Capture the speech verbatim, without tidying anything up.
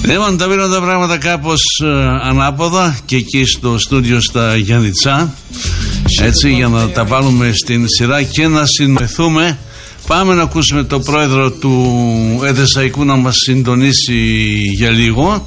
Λοιπόν, τα πήραν τα πράγματα κάπως ε, ανάποδα και εκεί στο στούντιο στα Γιάννητσά, έτσι, για να τα βάλουμε στην σειρά και να συνοηθούμε. Πάμε να ακούσουμε το πρόεδρο του Εδεσσαϊκού να μας συντονίσει για λίγο.